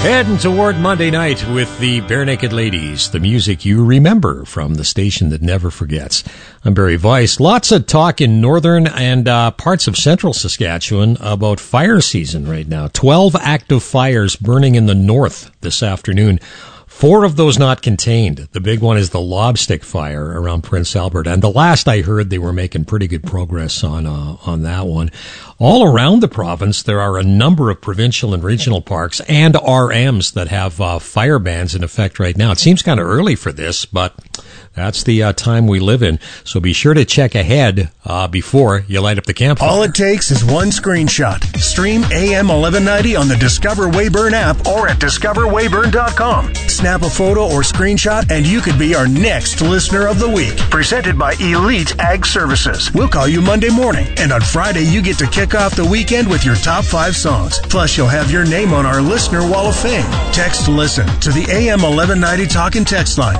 Heading toward Monday night with the Bare Naked Ladies, the music you remember from the station that never forgets. I'm Barry Weiss. Lots of talk in northern and parts of central Saskatchewan about fire season right now. 12 active fires burning in the north this afternoon. 4 of those not contained. The big one is the Lobstick fire around Prince Albert. And the last I heard, they were making pretty good progress on that one. All around the province, there are a number of provincial and regional parks and RMs that have fire bans in effect right now. It seems kind of early for this, but that's the time we live in. So be sure to check ahead before you light up the campfire. All it takes is one screenshot. Stream AM 1190 on the Discover Weyburn app or at discoverweyburn.com. Snap a photo or screenshot and you could be our next Listener of the Week. Presented by Elite Ag Services. We'll call you Monday morning, and on Friday you get to kick off the weekend with your top 5 songs. Plus you'll have your name on our Listener Wall of Fame. Text LISTEN to the AM 1190 talk and text line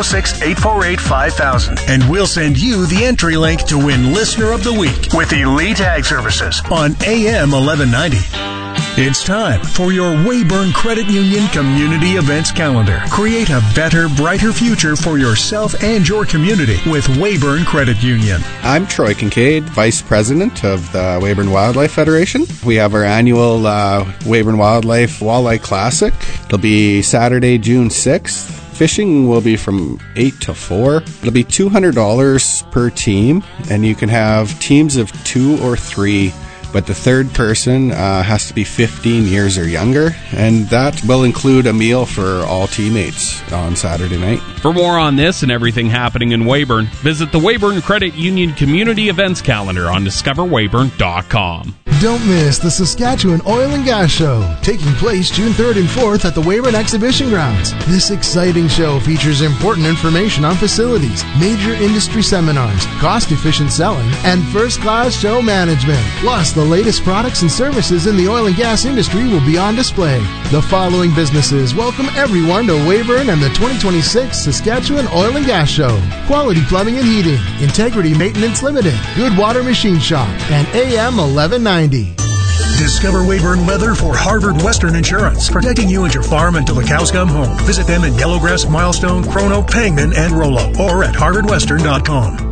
306-848-5000, and we'll send you the entry link to win Listener of the Week with Elite Ag Services on AM 1190. It's time for your Weyburn Credit Union Community Events Calendar. Create a better, brighter future for yourself and your community with Weyburn Credit Union. I'm Troy Kincaid, Vice President of the Weyburn Wildlife Federation. We have our annual Weyburn Wildlife Walleye Classic. It'll be Saturday, June 6th. Fishing will be from 8 to 4. It'll be $200 per team, and you can have teams of 2 or 3. But the third person has to be 15 years or younger, and that will include a meal for all teammates on Saturday night. For more on this and everything happening in Weyburn, visit the Weyburn Credit Union Community Events Calendar on discoverweyburn.com. Don't miss the Saskatchewan Oil and Gas Show, taking place June 3rd and 4th at the Weyburn Exhibition Grounds. This exciting show features important information on facilities, major industry seminars, cost-efficient selling, and first-class show management. Plus, the latest products and services in the oil and gas industry will be on display. The following businesses welcome everyone to Weyburn and the 2026 Saskatchewan Oil and Gas Show. Quality Plumbing and Heating, Integrity Maintenance Limited, Good Water Machine Shop, and AM 1190. Discover Weyburn weather for Harvard Western Insurance, protecting you and your farm until the cows come home. Visit them in Yellowgrass, Milestone, Chrono, Pangman, and Rollo, or at harvardwestern.com.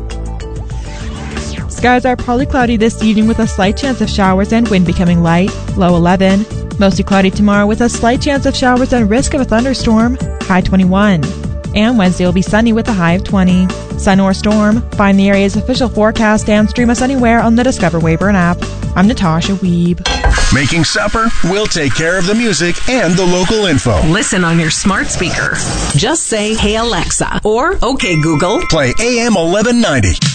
Skies are partly cloudy this evening with a slight chance of showers and wind becoming light, low 11. Mostly cloudy tomorrow with a slight chance of showers and risk of a thunderstorm, high 21. And Wednesday will be sunny with a high of 20. Sun or storm, find the area's official forecast and stream us anywhere on the Discover Weyburn app. I'm Natasha Weeb. Making supper? We'll take care of the music and the local info. Listen on your smart speaker. Just say, "Hey Alexa," or "Okay Google." Play AM 1190.